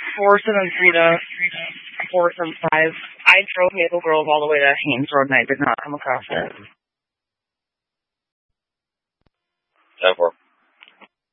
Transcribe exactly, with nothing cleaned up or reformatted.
four seven three to four seven five. I drove Maple Grove all the way to Haynes Road and I did not come across it. ten four.